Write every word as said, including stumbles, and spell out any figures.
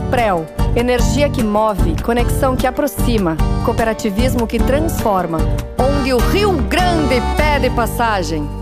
Copréu, energia que move, conexão que aproxima, cooperativismo que transforma, onde o Rio Grande pede passagem.